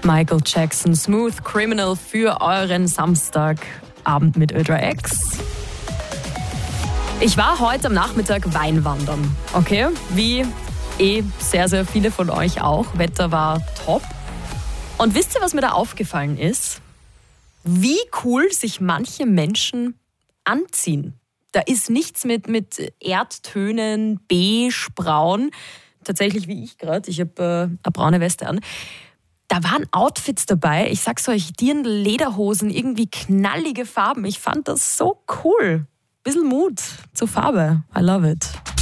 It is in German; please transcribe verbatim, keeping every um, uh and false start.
Michael Jackson, Smooth Criminal für euren Samstagabend mit Ö drei X. Ich war heute am Nachmittag Weinwandern, okay? Wie eh sehr, sehr viele von euch auch. Wetter war top. Und wisst ihr, was mir da aufgefallen ist? Wie cool sich manche Menschen anziehen. Da ist nichts mit, mit Erdtönen, beige, braun. Tatsächlich wie ich gerade. Ich habe äh, eine braune Weste an. Da waren Outfits dabei. Ich sag's euch, Dirndl-Lederhosen, irgendwie knallige Farben. Ich fand das so cool. Bisschen Mut zur Farbe. I love it.